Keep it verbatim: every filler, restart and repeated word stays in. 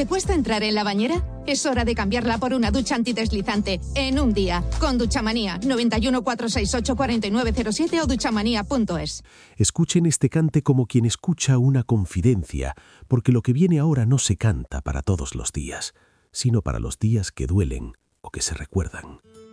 ¿Te cuesta entrar en la bañera? Es hora de cambiarla por una ducha antideslizante en un día. Con Duchamanía, noventa y uno, cuatrocientos sesenta y ocho, cuarenta y nueve cero siete o duchamanía punto es. Escuchen este cante como quien escucha una confidencia, porque lo que viene ahora no se canta para todos los días, sino para los días que duelen o que se recuerdan.